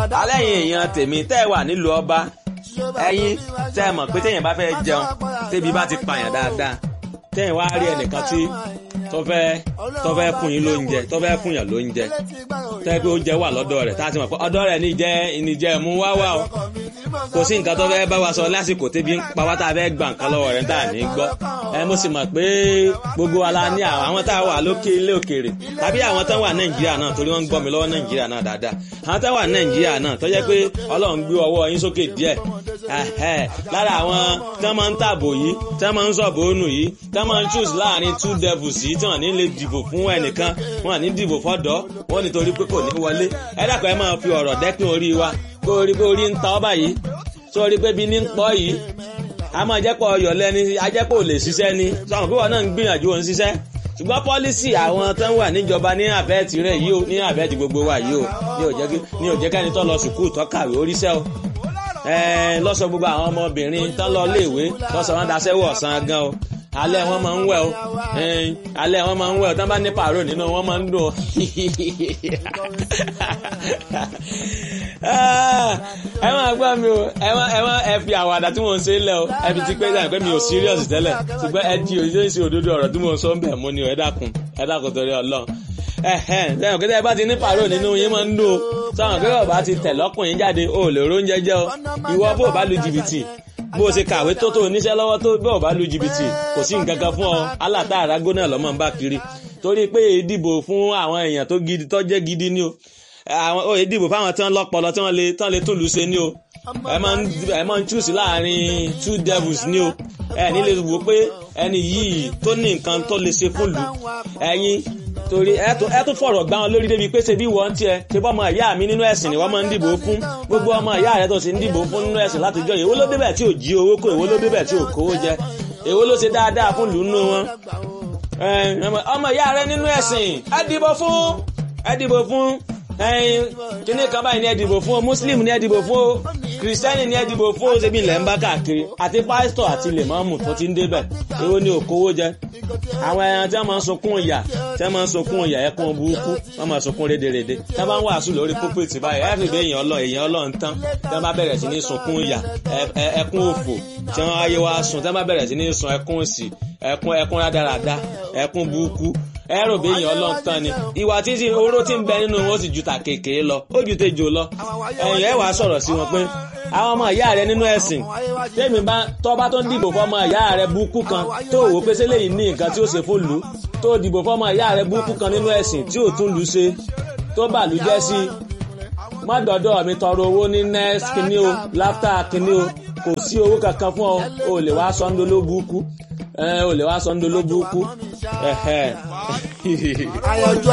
alẹ́yìn èèyàn tèmi tẹ́ wà nílùú ọba ẹ̀yin tẹ́ mọ̀ pé téèyàn bá fẹ́ jẹun tébi bá ti pààyàn dáadáa téèyàn wá rí ẹnìkan tí tó fẹ́ fún yín lóúnjẹ tó fẹ́ fún yàn lóúnjẹ tẹ́ pé oúnjẹ wà lọ́dọ̀ rẹ̀ tá a ti mọ̀ pé ọ̀dọ̀ rẹ̀ níjẹ́ mú wá wá o kò sí nǹkan tó fẹ́ bá wa sọ lásìkò tébi ń pa wá tá a fẹ́ gbà nǹkan lọ́wọ́ rẹ̀ tá a ní gbọ́ mo sì mọ̀ pé gbogbo wa la ní àwọn tá a wà lókè ilé òkèèrè tàbí àwọn tó wà Nàìjíríà náà torí wọ́n ń gbọ́ mi lọ́wọ́ Nàìjíríà náà dáadáa àwọn tó wà Nàìjíríà náà tó jẹ́ pé Ọlọ́run gbé ọwọ́ yín sókè díẹ̀ lára àwọn tí wọ́n máa ń tàbò yìí tí wọ́n máa ń sọ̀bọ̀ ònù yìí tí wọ́n máa ń choose láàrin two devils yìí tí wọ́n ní lè dìbò fún ẹnìkan wọ́n ní dìbò fọ́dọ̀ wọ́n nítorí pé kò ní wọlé ẹ dákọ̀ ẹ máa fi ọ̀rọ̀ dẹ́kun orí wa kó orí pé orí ń ta ọ́ báyìí sórí pé bí ní ń pọ̀ yìí a máa jẹ́pọ̀ ọyọ̀ lẹ́ni ajẹ́pọ̀ ò lè ṣiṣẹ́ ni sọ̀rọ̀ pé wọn náà ń gbìyànjú òun ṣiṣẹ́ ṣùgbọ́n pọ́lísì àwọn tó ń wà níjọba ní àbẹ́ẹ̀tì rẹ̀ yìí ó ní àbẹ́ẹ̀tì gbogbo wa yìí ó ní ò jẹ́ kẹ́ni tó lọ sùkúù tó kàwé oríṣẹ́ o lọ́sọ̀ gbogbo àwọn ọmọbìnrin tó lọ léèwé lọ́sọ̀ wọn daṣẹ́wọ̀ ọ̀sán gan o alẹ́ wọn máa ń wẹ̀ o alẹ́ wọn máa ń wẹ̀ o tán bá ní pàrọ̀ nínú wọn máa ń dùn o ẹ máa gbọ́ mi o ẹ fi àwàdà tí mo ń ṣe lẹ̀ o ẹ fi ti pé dáhùn pé mi ò serious tẹ́lẹ̀ ṣùgbọ́n ẹ di òṣìṣẹ́ ìṣe òdodo ọ̀rọ̀ tí mo ń sọ ń bẹ̀ mú ni o ẹ dákun torí Ọlọ́run lẹ́yìn òkè tẹ́ ẹ bá ti ní pàrọ̀ nínú yín máa ń dùn o sọ̀rọ̀ pé bàbá ti tẹ̀ lọ́kùnrin jáde o lè róúnjẹ jẹ o ìwọ bó bá lu jìbìtì bó o ṣe kàwé tó oníṣẹ́ lọ́wọ́ tó bó o bá lu jìbìtì kò sí nǹkan kan fún ọ aláta àrágó náà lọ́mọ ń bá kiri torí pé ìdìbò fún àwọn èèyàn tó jẹ́ gidi ni o àwọn ìdìbò fáwọn tí wọ́n lọ́pọlọ tí wọ́n lè tún lù ṣe ni o ẹ máa ń choose láàrin two devils ni o ẹ ní lè wò pé ẹni yìí tó ní nǹkan tó lè ṣe fún lù ẹ̀yin torí ẹ tún fọ̀rọ̀ gbá wọn lórí débi pé ṣe bí wọ́n tiẹ̀ ṣe bọ́ ọmọ ìyá mi nínú ẹ̀sìn ni wọ́n máa ń dìbò fún gbogbo ọmọ ìyá rẹ tó sì ń dìbò fún nínú ẹ̀sìn látijọ́ èwo ló débẹ̀ tí ò jí owó kó èwo ló débẹ̀ tí ò kówó jẹ èwo ló ṣe dáadáa fún lù nínú wọn ọmọ ìyá rẹ nínú ẹ̀sìn ẹ dìbò fún kíní kan báyìí ní ẹ dìbò fún o muslim ní ẹ dìbò fún o kìrìsìtẹ́nì ní ẹ dìbò fún o ṣebí ilẹ̀ ń bá káàkiri àti pásítọ̀ àti lèmọ́ọ̀mù tó ti ń débẹ̀ èwo ni òkòwò jẹ àwọn ẹran tí wọ́n máa ń sunkún ìyà ẹkún burúkú wọ́n máa sunkún rédèrèdè tí wọ́n bá ń wàásù lórí púpìtì báyìí ẹ fi bẹ èèyàn ọlọ́run tán tí wọ́n bá bẹ̀rẹ̀ sí ní sunkún ìyà ẹkún òfò tí wọ́n ayé wa sùn tí wọ́n bá bẹ̀rẹ̀ sí ní sun ẹkún òsì ẹkún rádaràda ẹkún burúkú ẹrù bí èèyàn ọlọ́run tán ni ìwà tí oró tí ń bẹ nínú wọn ó sì ju ta kékeré lọ ó ju tejò lọ ẹ̀yìn ẹ̀ wá sọ̀rọ̀ sí wọn pé àwọn ọmọ ìyá rẹ nínú ẹ̀sìn tẹ́mi bá tọ́ba tó ń dìbò fọmọ ìyá rẹ búkú kan tó wò pé sẹ́lẹ̀ yìí ní nǹkan tí ó ṣe fún lù tó dìbò fọmọ ìyá rẹ búkú kan nínú ẹ̀sìn tí ò tún lù ṣe tó bà lù jẹ́ sí má dọ̀dọ̀ mi tọrọ owó ní next kíní o láftà kíní o kò sí owó kankan fún ọ o lè wá sọ́ńdó ló búkú